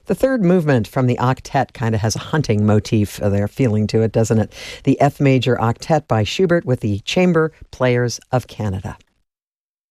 The third movement from the octet kind of has a hunting motif there feeling to it, doesn't it? The F major octet by Schubert with the Chamber Players of Canada.